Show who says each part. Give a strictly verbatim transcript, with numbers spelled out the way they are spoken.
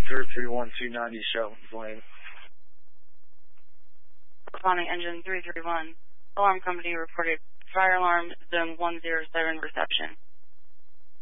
Speaker 1: zero three one two ninety Shell Blaine.
Speaker 2: Responding engine three three one. Alarm company reported fire alarm zone one zero seven reception.